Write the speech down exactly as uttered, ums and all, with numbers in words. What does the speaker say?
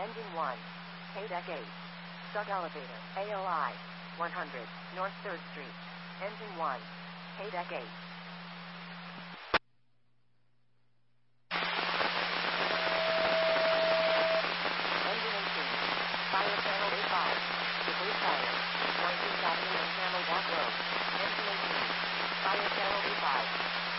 Engine one. K-Deck eight. Sub-elevator. A O I. one hundred. North third Street. Engine one. K-Deck eight.